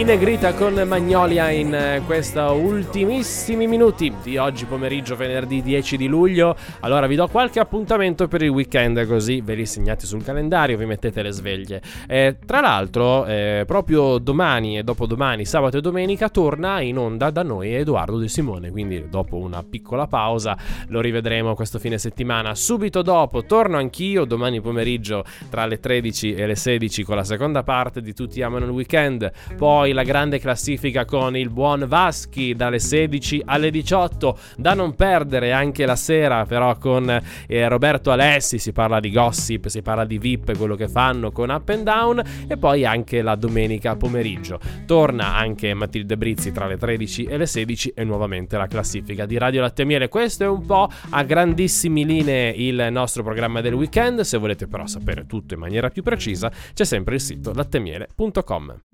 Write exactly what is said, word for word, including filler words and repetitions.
Negrita con Magnolia in eh, questa ultimissimi minuti di oggi pomeriggio, venerdì dieci di luglio. Allora vi do qualche appuntamento per il weekend, così ve li segnate sul calendario, vi mettete le sveglie. Eh, tra l'altro eh, proprio domani e dopodomani, sabato e domenica, torna in onda da noi Edoardo De Simone, quindi dopo una piccola pausa lo rivedremo questo fine settimana. Subito dopo torno anch'io domani pomeriggio tra le tredici e le sedici con la seconda parte di Tutti amano il weekend. Poi la grande classifica con il buon Vaschi dalle sedici alle diciotto, da non perdere anche la sera però con eh, Roberto Alessi, si parla di gossip, si parla di V I P, quello che fanno con Up and Down. E poi anche la domenica pomeriggio torna anche Matilde Brizzi tra le tredici e le sedici e nuovamente la classifica di Radio Latte e Miele. Questo è un po' a grandissimi linee il nostro programma del weekend. Se volete però sapere tutto in maniera più precisa c'è sempre il sito lattemiele punto com.